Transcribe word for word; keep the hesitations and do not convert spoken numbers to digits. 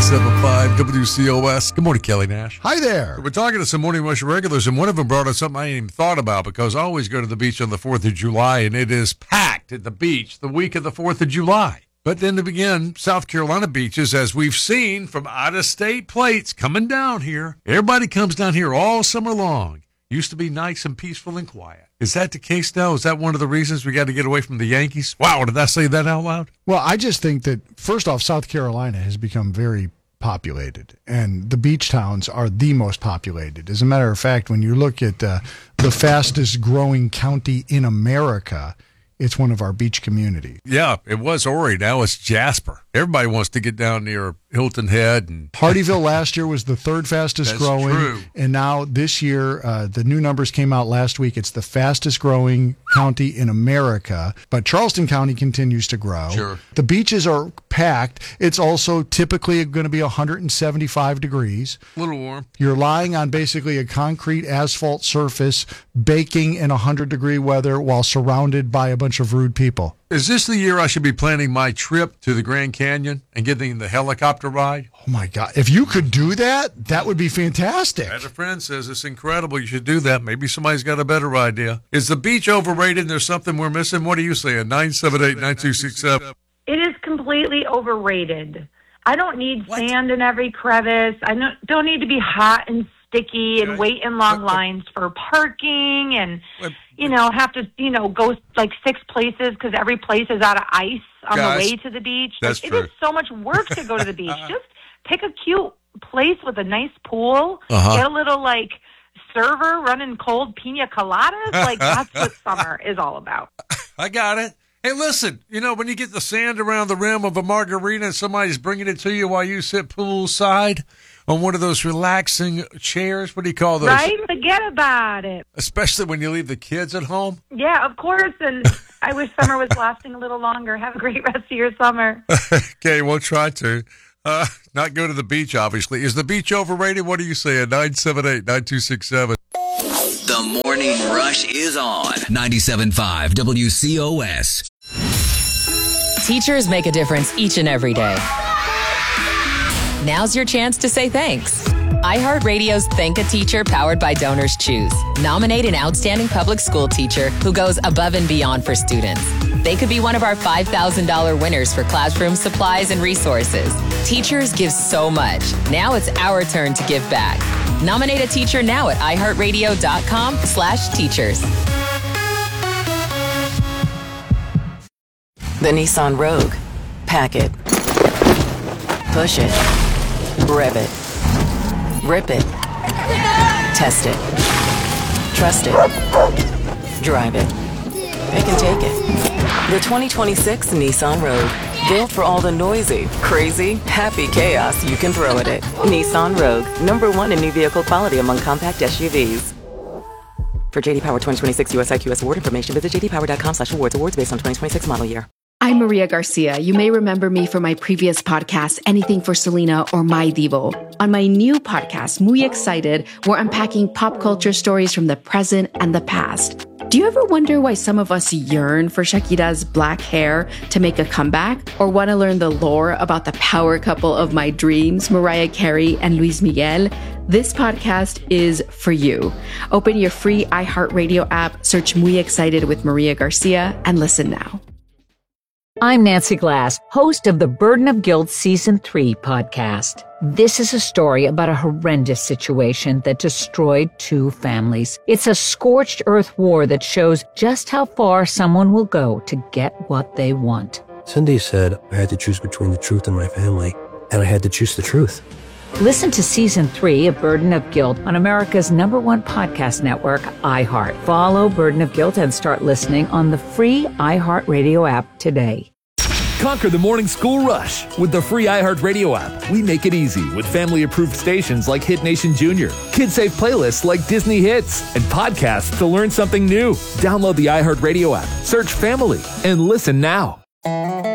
ninety-seven point five W C O S. Good morning, Kelly Nash. Hi there. We're talking to some Morning Rush regulars, and one of them brought up something I ain't even thought about because I always go to the beach on the fourth of July, and it is packed at the beach the week of the fourth of July. But then again, South Carolina beaches, as we've seen from out-of-state plates coming down here, everybody comes down here all summer long. Used to be nice and peaceful and quiet. Is that the case now? Is that one of the reasons we got to get away from the Yankees? Wow, did I say that out loud? Well, I just think that, first off, South Carolina has become very populated, and the beach towns are the most populated. As a matter of fact, when you look at uh, the fastest growing county in America, it's one of our beach communities. Yeah, it was Horry. Now it's Jasper. Everybody wants to get down near Hilton Head. And Hardeeville last year was the third fastest That's growing. True. And now this year, uh, the new numbers came out last week. It's the fastest growing county in America. But Charleston County continues to grow. Sure. The beaches are packed. It's also typically going to be one hundred seventy-five degrees. A little warm. You're lying on basically a concrete asphalt surface, baking in one hundred degree weather while surrounded by a bunch of rude people. Is this the year I should be planning my trip to the Grand Canyon and getting the helicopter ride? Oh, my God. If you could do that, that would be fantastic. As a friend says, it's incredible. You should do that. Maybe somebody's got a better idea. Is the beach overrated and there's something we're missing? What are you saying? nine seven eight, nine two six seven. It is completely overrated. I don't need What? sand in every crevice. I don't, don't need to be hot and sticky and Okay. wait in long But- but- lines for parking and, But- you know, have to, you know, go like six places because every place is out of ice on Guys, the way to the beach. that's like, true. It is so much work to go to the beach. Just pick a cute place with a nice pool. Uh-huh. Get a little, like, server running cold pina coladas. Like, that's what summer is all about. I got it. Hey, listen, you know, when you get the sand around the rim of a margarita and somebody's bringing it to you while you sit poolside on one of those relaxing chairs, what do you call those? Right? Forget about it. Especially when you leave the kids at home. Yeah, of course. And I wish summer was lasting a little longer. Have a great rest of your summer. Okay, we'll try to. Uh, not go to the beach, obviously. Is the beach overrated? What are you saying? nine seven eight, nine two six seven. The Morning Rush is on ninety-seven point five W C O S. Teachers make a difference each and every day. Now's your chance to say thanks. iHeartRadio's Thank a Teacher powered by Donors Choose. Nominate an outstanding public school teacher who goes above and beyond for students. They could be one of our five thousand dollars winners for classroom supplies and resources. Teachers give so much. Now it's our turn to give back. Nominate a teacher now at iHeartRadio.com slash teachers. The Nissan Rogue. Pack it. Push it. Rev it. Rip it. Test it. Trust it. Drive it. It can take it. The twenty twenty-six Nissan Rogue. Built for all the noisy, crazy, happy chaos you can throw at it. Nissan Rogue. Number one in new vehicle quality among compact S U Vs. For J D Power twenty twenty-six U S I Q S award information, visit j d power dot com slash awards. Awards based on twenty twenty-six model year. I'm Maria Garcia. You may remember me from my previous podcast, Anything for Selena or My Divo. On my new podcast, Muy Excited, we're unpacking pop culture stories from the present and the past. Do you ever wonder why some of us yearn for Shakira's black hair to make a comeback? Or want to learn the lore about the power couple of my dreams, Mariah Carey and Luis Miguel? This podcast is for you. Open your free iHeartRadio app, search Muy Excited with Maria Garcia, and listen now. I'm Nancy Glass, host of the Burden of Guilt Season three podcast. This is a story about a horrendous situation that destroyed two families. It's a scorched earth war that shows just how far someone will go to get what they want. Cindy said I had to choose between the truth and my family, and I had to choose the truth. Listen to Season three of Burden of Guilt on America's number one podcast network, iHeart. Follow Burden of Guilt and start listening on the free iHeartRadio app today. Conquer the morning school rush with the free iHeartRadio app. We make it easy with family-approved stations like Hit Nation Junior, kid-safe playlists like Disney Hits, and podcasts to learn something new. Download the iHeartRadio app, search Family, and listen now.